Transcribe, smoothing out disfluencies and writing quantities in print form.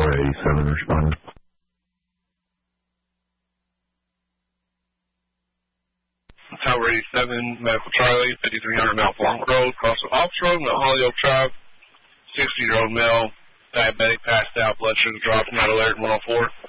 Tower 87 responding. Tower 87, Medical Charlie, 5300 Mount Blanc Road, across the Office Road, Mount Holyoke Drive, 60-year-old male, diabetic, passed out, blood sugar dropped, not alert, 104.